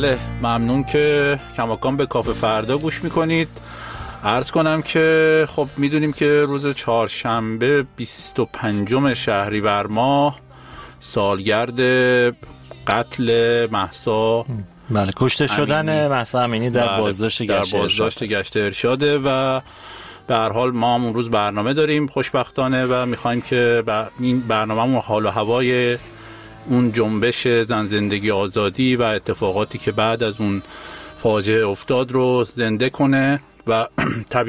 ممنون که کماکان به کافه فردا گوش میکنید. عرض کنم که خب میدونیم که روز چهارشنبه 25 شهریور ماه سالگرد قتل مهسا بله کشته شدن مهسا امینی در بازداشت گشت ارشاده و به هر حال ما هم اون روز برنامه داریم خوشبختانه و میخوایم که این برنامه‌مون حال و هوای اون جنبش زن زندگی آزادی و اتفاقاتی که بعد از اون فاجعه افتاد رو زنده کنه و